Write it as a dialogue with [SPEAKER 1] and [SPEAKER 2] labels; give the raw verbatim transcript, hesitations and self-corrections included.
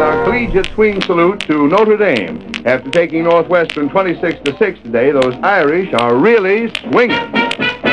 [SPEAKER 1] our collegiate swing salute to Notre Dame. After taking Northwestern twenty-six to six today, those Irish are really swinging.